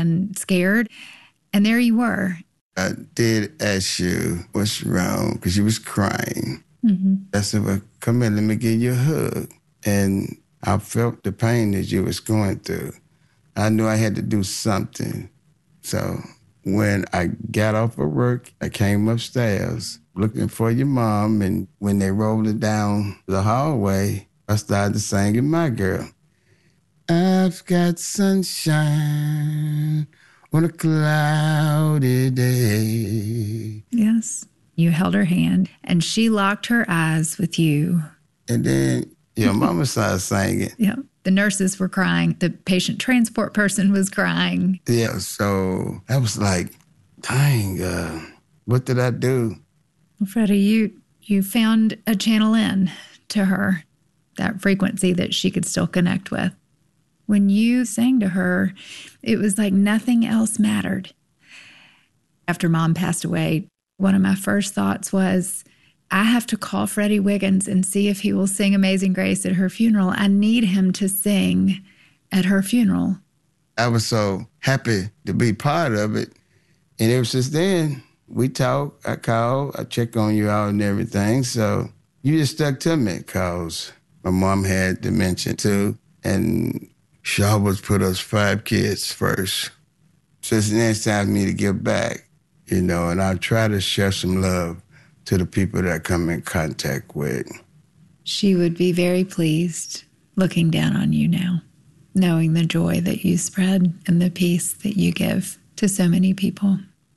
and scared. And there you were. I did ask you what's wrong because you was crying. Mm-hmm. I said, well, come here, let me give you a hug. And I felt the pain that you was going through. I knew I had to do something. So when I got off of work, I came upstairs looking for your mom. And when they rolled it down the hallway, I started singing My Girl. I've got sunshine on a cloudy day. Yes. You held her hand, and she locked her eyes with you. And then your mama started singing. Yeah. The nurses were crying. The patient transport person was crying. Yeah, so I was like, dang, what did I do? Well, Freddie, you found a channel in to her, that frequency that she could still connect with. When you sang to her, it was like nothing else mattered. After Mom passed away, one of my first thoughts was, I have to call Freddie Wiggins and see if he will sing Amazing Grace at her funeral. I need him to sing at her funeral. I was so happy to be part of it. And ever since then, we talk, I call, I check on you out and everything. So you just stuck to me because my mom had dementia too. And she always put us 5 kids first. So it's the next time for me to give back, and I try to share some love to the people that I come in contact with. She would be very pleased looking down on you now, knowing the joy that you spread and the peace that you give to so many people.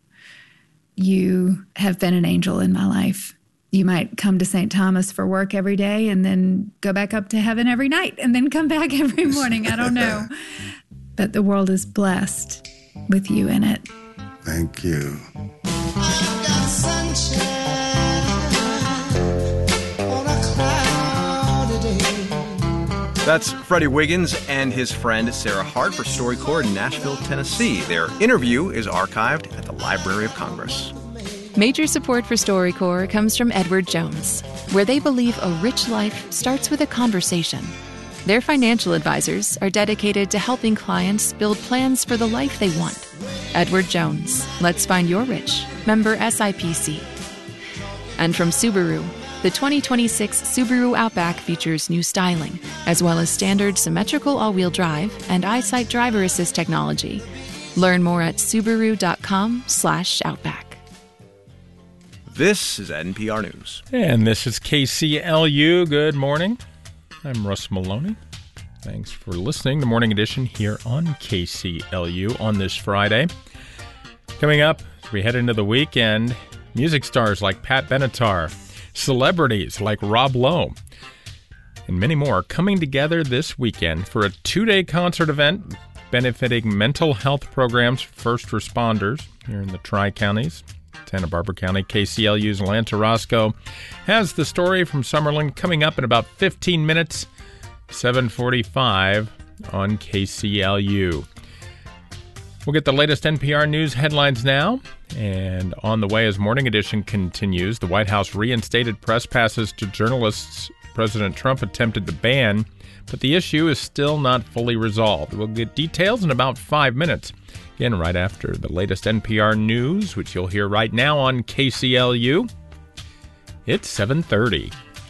You have been an angel in my life. You might come to St. Thomas for work every day and then go back up to heaven every night and then come back every morning. I don't know. But the world is blessed with you in it. Thank you. I got sunshine on a cloudy day. That's Freddie Wiggins and his friend Sarah Hart for StoryCorps in Nashville, Tennessee. Their interview is archived at the Library of Congress. Major support for StoryCorps comes from Edward Jones, where they believe a rich life starts with a conversation. Their financial advisors are dedicated to helping clients build plans for the life they want. Edward Jones, let's find your rich. Member SIPC. And from Subaru, the 2026 Subaru Outback features new styling, as well as standard symmetrical all-wheel drive and EyeSight driver assist technology. Learn more at Subaru.com/Outback. This is NPR News. And this is KCLU. Good morning. I'm Russ Maloney. Thanks for listening to Morning Edition here on KCLU on this Friday. Coming up, as we head into the weekend, music stars like Pat Benatar, celebrities like Rob Lowe, and many more are coming together this weekend for a 2-day concert event benefiting mental health programs for first responders here in the Tri-Counties. Santa Barbara County. KCLU's Atlanta Roscoe has the story from Summerlin coming up in about 15 minutes, 7:45 on KCLU. We'll get the latest NPR News headlines now. And on the way as Morning Edition continues, the White House reinstated press passes to journalists President Trump attempted to ban, but the issue is still not fully resolved. We'll get details in about 5 minutes. Again, right after the latest NPR News, which you'll hear right now on KCLU. It's 7:30.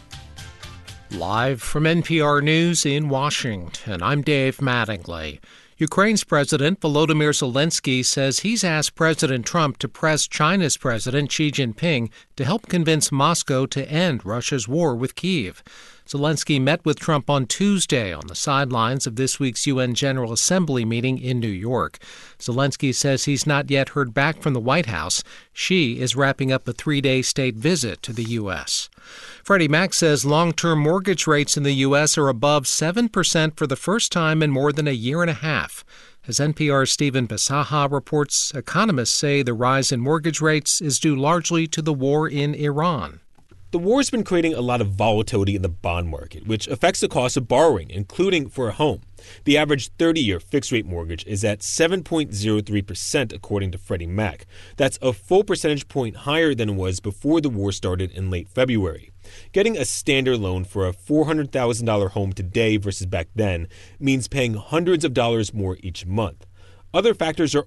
Live from NPR News in Washington, I'm Dave Mattingly. Ukraine's President Volodymyr Zelensky says he's asked President Trump to press China's President Xi Jinping to help convince Moscow to end Russia's war with Kyiv. Zelensky met with Trump on Tuesday on the sidelines of this week's UN General Assembly meeting in New York. Zelensky says he's not yet heard back from the White House. Xi is wrapping up a 3-day state visit to the U.S. Freddie Mac says long-term mortgage rates in the U.S. are above 7% for the first time in more than a year and a half. As NPR's Stephen Bisaha reports, economists say the rise in mortgage rates is due largely to the war in Iran. The war has been creating a lot of volatility in the bond market, which affects the cost of borrowing, including for a home. The average 30-year fixed-rate mortgage is at 7.03%, according to Freddie Mac. That's a full percentage point higher than it was before the war started in late February. Getting a standard loan for a $400,000 home today versus back then means paying hundreds of dollars more each month. Other factors are